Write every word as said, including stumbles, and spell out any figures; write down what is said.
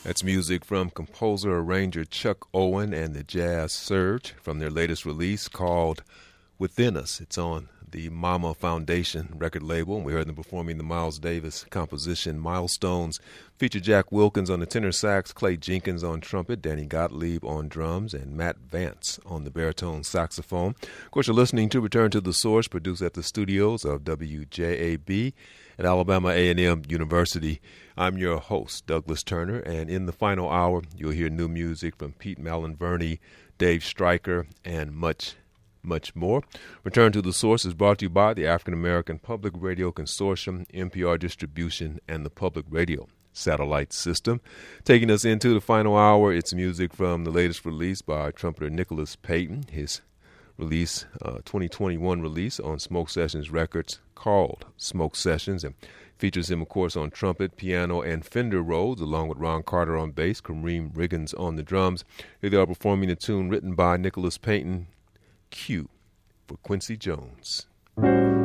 That's music from composer arranger Chuck Owen and the Jazz Surge from their latest release called Within Us. It's on the Mama Foundation record label, and we heard them performing the Miles Davis composition Milestones. Featured Jack Wilkins on the tenor sax, Clay Jenkins on trumpet, Danny Gottlieb on drums, and Matt Vance on the baritone saxophone. Of course, you're listening to Return to the Source, produced at the studios of W J A B at Alabama A and M University. I'm your host, Douglas Turner, and in the final hour, you'll hear new music from Pete Malin-Verney, Dave Stryker, and much much more. Return to the Source is brought to you by the African American Public Radio Consortium, N P R Distribution, and the Public Radio Satellite System. Taking us into the final hour, it's music from the latest release by trumpeter Nicholas Payton, his release, uh, twenty twenty-one release on Smoke Sessions Records called Smoke Sessions, and features him, of course, on trumpet, piano, and Fender Rhodes, along with Ron Carter on bass, Kareem Riggins on the drums. Here they are performing a tune written by Nicholas Payton, Q for Quincy Jones.